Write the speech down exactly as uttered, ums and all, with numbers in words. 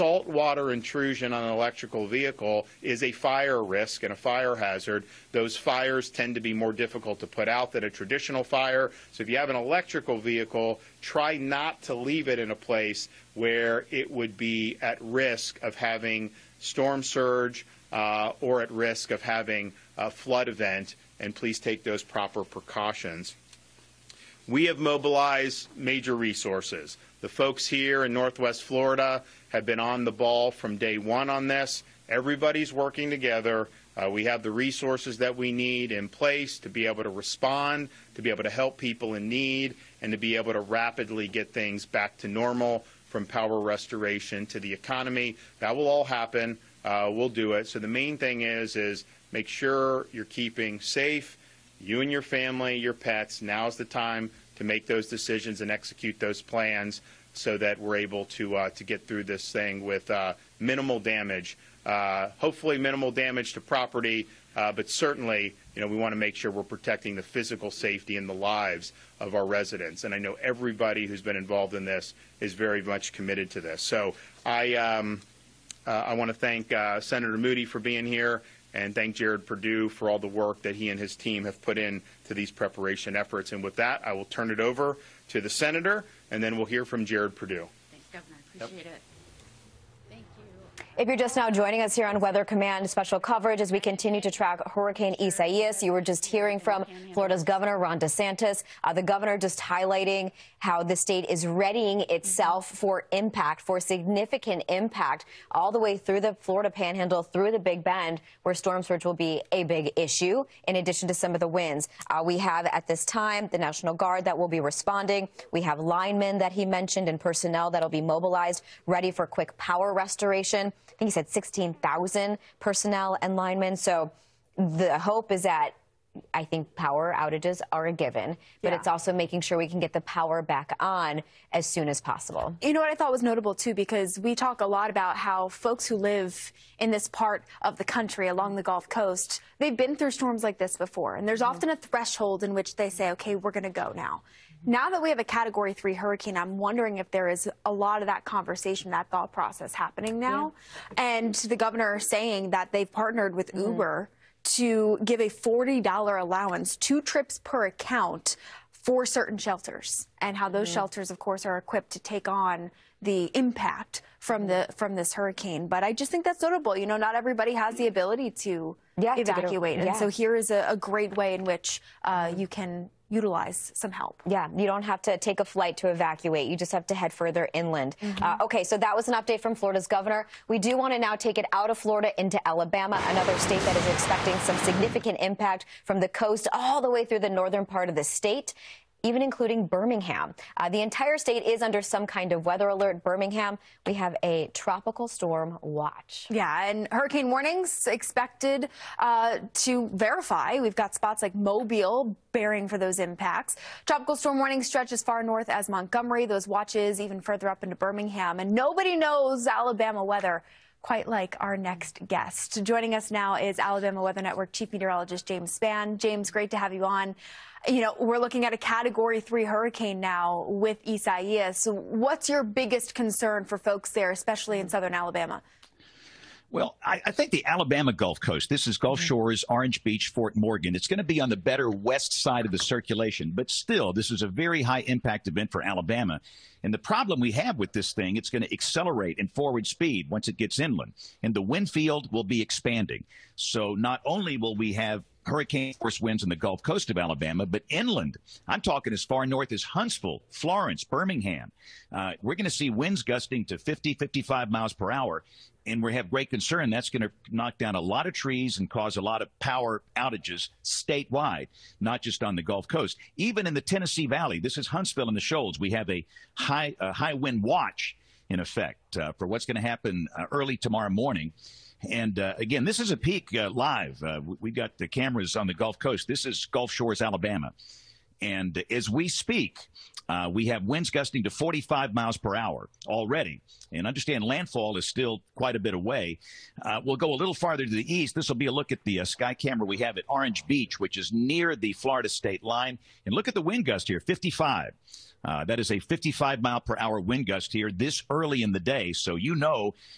saltwater intrusion on an electrical vehicle is a fire risk and a fire hazard. Those fires tend to be more difficult to put out than a traditional fire. So if you have an electrical vehicle, try not to leave it in a place where it would be at risk of having storm surge uh, or at risk of having a flood event, and please take those proper precautions. We have mobilized major resources. The folks here in Northwest Florida have been on the ball from day one on this. Everybody's working together. Uh, we have the resources that we need in place to be able to respond, to be able to help people in need, and to be able to rapidly get things back to normal, from power restoration to the economy. That will all happen. Uh, we'll do it. So the main thing is, is make sure you're keeping safe, you and your family, your pets. Now's the time to make those decisions and execute those plans so that we're able to uh, to get through this thing with uh, minimal damage. Uh, hopefully minimal damage to property, uh, but certainly, you know, we want to make sure we're protecting the physical safety and the lives of our residents. And I know everybody who's been involved in this is very much committed to this. So I, um, uh, I want to thank uh, Senator Moody for being here, and thank Jared Perdue for all the work that he and his team have put in to these preparation efforts. And with that, I will turn it over to the Senator, and then we'll hear from Jared Perdue. Thanks, Governor. Appreciate yep. it. If you're just now joining us here on Weather Command special coverage as we continue to track Hurricane Isaias, you were just hearing from Florida's Governor Ron DeSantis. Uh, the governor just highlighting how the state is readying itself for impact, for significant impact, all the way through the Florida Panhandle, through the Big Bend, where storm surge will be a big issue, in addition to some of the winds. Uh, we have at this time the National Guard that will be responding. We have linemen that he mentioned and personnel that will be mobilized, ready for quick power restoration. I think he said sixteen thousand personnel and linemen. So the hope is that I think power outages are a given, but yeah. it's also making sure we can get the power back on as soon as possible. You know what I thought was notable, too, because we talk a lot about how folks who live in this part of the country along the Gulf Coast, they've been through storms like this before. And there's mm-hmm. often a threshold in which they say, OK, we're going to go now. Now that we have a Category three hurricane, I'm wondering if there is a lot of that conversation, that thought process happening now. Yeah. And the governor saying that they've partnered with mm-hmm. Uber to give a forty dollar allowance, two trips per account for certain shelters, and how those mm-hmm. shelters, of course, are equipped to take on the impact from the from this hurricane. But I just think that's notable. You know, not everybody has the ability to yeah, evacuate. To a, yeah. And so here is a, a great way in which uh, you can utilize some help. Yeah, you don't have to take a flight to evacuate. You just have to head further inland. Mm-hmm. uh, okay, so that was an update from Florida's governor. We do want to now take it out of Florida into Alabama, another state that is expecting some significant impact from the coast all the way through the northern part of the state, even including Birmingham. Uh, the entire state is under some kind of weather alert. Birmingham, we have a tropical storm watch. Yeah, and hurricane warnings expected uh, to verify. We've got spots like Mobile bearing for those impacts. Tropical storm warnings stretch as far north as Montgomery. Those watches even further up into Birmingham. And nobody knows Alabama weather quite like our next guest. Joining us now is Alabama Weather Network Chief Meteorologist James Spann. James, great to have you on. You know, we're looking at a Category three hurricane now with Isaias. So what's your biggest concern for folks there, especially in southern Alabama? Well, I, I think the Alabama Gulf Coast, this is Gulf Shores, Orange Beach, Fort Morgan. It's going to be on the better west side of the circulation. But still, this is a very high impact event for Alabama. And the problem we have with this thing, it's going to accelerate in forward speed once it gets inland. And the wind field will be expanding. So not only will we have hurricane force winds in the Gulf Coast of Alabama, but inland, I'm talking as far north as Huntsville, Florence, Birmingham. Uh, we're going to see winds gusting to fifty, fifty-five miles per hour. And we have great concern that's going to knock down a lot of trees and cause a lot of power outages statewide, not just on the Gulf Coast. Even in the Tennessee Valley, this is Huntsville and the Shoals, we have a high, a high wind watch in effect uh, for what's going to happen uh, early tomorrow morning. And uh, again, this is a peak uh, live. Uh, we've got the cameras on the Gulf Coast. This is Gulf Shores, Alabama. And as we speak, uh, we have winds gusting to forty-five miles per hour already. And understand landfall is still quite a bit away. Uh, we'll go a little farther to the east. This will be a look at the uh, sky camera we have at Orange Beach, which is near the Florida state line. And look at the wind gust here, fifty-five. Uh, that is a fifty-five mile per hour wind gust here this early in the day. So you know